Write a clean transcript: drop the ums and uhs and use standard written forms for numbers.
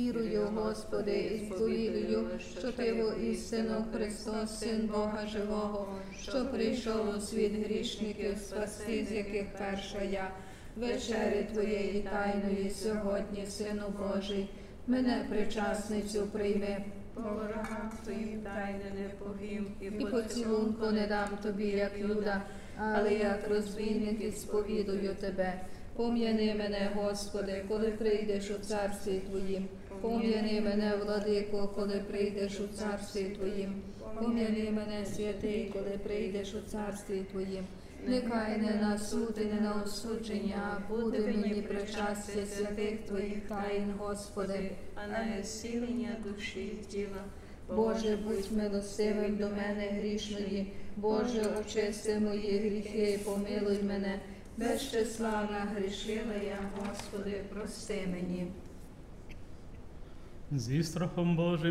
Вірую, Господи, і сповідую, що Ти воістину Христос, Син Бога Живого, що прийшов у світ грішників спасти, з яких перша я. Вечері Твоєї тайної сьогодні, Сину Божий, мене причасницю прийми. По ворогам Твоїм тайне не повім, І поцілунку не дам Тобі, як Юда, але як розбійник відсповідую Тебе. Пом'яни мене, Господи, коли прийдеш у царстві Твоїм. Пом'яни мене, Владико, коли прийдеш у царстві Твоїм. Пом'яни мене, святий, коли прийдеш у царстві Твоїм. Нехай не на суд і не на осудження, а буде мені причастя святих Твоїх таїн, Господи. а на зцілення душі і тіла. Боже, будь милостивим до мене грішної, Боже, очисти мої гріхи і помилуй мене. Без числа нагрішила я, Господи, прости мені. Зі страхом Божим